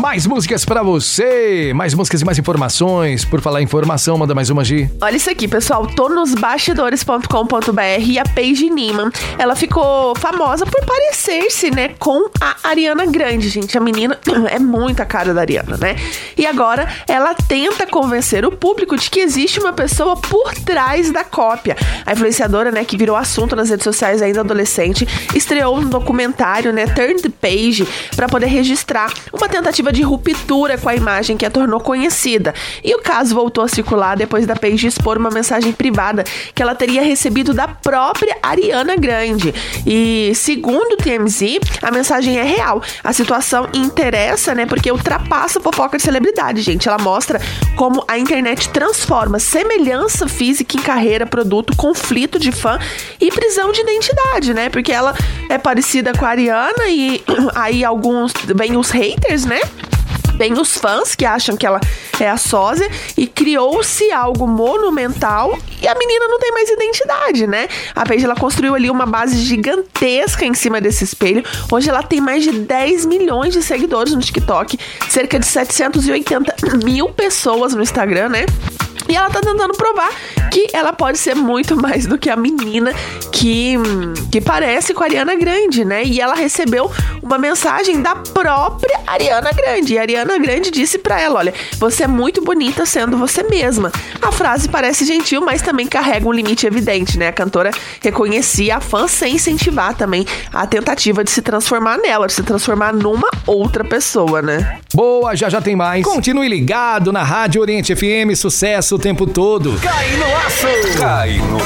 mais músicas pra você. Mais músicas e mais informações. Por falar em informação, manda mais uma, Gi. Olha isso aqui, pessoal. Tô nos bastidores.com.br e a Paige Niman, ela ficou famosa por parecer-se, né, com a Ariana Grande, gente. A menina é muito a cara da Ariana, né? E agora ela tenta convencer o público de que existe uma pessoa por trás da cópia. A influenciadora, né, que virou assunto nas redes sociais ainda adolescente, estreou um documentário, né, Turn the Page, para poder registrar uma tentativa de ruptura com a imagem que a tornou conhecida. E o caso voltou a circular depois da Paige expor uma mensagem privada que ela teria recebido da própria Ariana Grande. E segundo o TMZ, a mensagem é real. A situação interessa, né, porque ultrapassa a fofoca de celebridade, gente. Ela mostra como a internet transforma semelhança física em carreira, produto, conflito de fã e prisão de identidade, né? Porque ela é parecida com a Ariana e aí vem os haters, né? Bem os fãs que acham que ela é a sósia e criou-se algo monumental e a menina não tem mais identidade, né? A Paige, ela construiu ali uma base gigantesca em cima desse espelho. Hoje ela tem mais de 10 milhões de seguidores no TikTok, cerca de 780 mil pessoas no Instagram, né? E ela tá tentando provar que ela pode ser muito mais do que a menina que parece com a Ariana Grande, né? E ela recebeu uma mensagem da própria Ariana Grande. E a Ariana Grande disse pra ela, olha, você é muito bonita sendo você mesma. A frase parece gentil, mas também carrega um limite evidente, né? A cantora reconhecia a fã sem incentivar também a tentativa de se transformar nela, de se transformar numa outra pessoa, né? Boa, já tem mais. Continue ligado na Rádio Oriente FM, sucesso o tempo todo. Cai no laço! Cai no